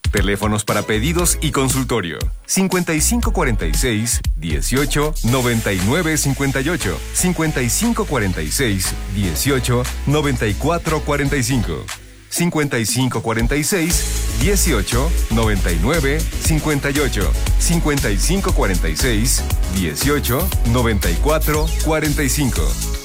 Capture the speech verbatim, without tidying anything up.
Teléfonos para pedidos y consultorio. cincuenta y cinco cuarenta y seis, dieciocho, noventa y nueve cincuenta y ocho. cincuenta y cinco cuarenta y seis, dieciocho, noventa y cuatro cuarenta y cinco. cincuenta y cinco cuarenta y seis, dieciocho, noventa y nueve cincuenta y ocho. cincuenta y cinco cuarenta y seis, dieciocho, noventa y cuatro cuarenta y cinco.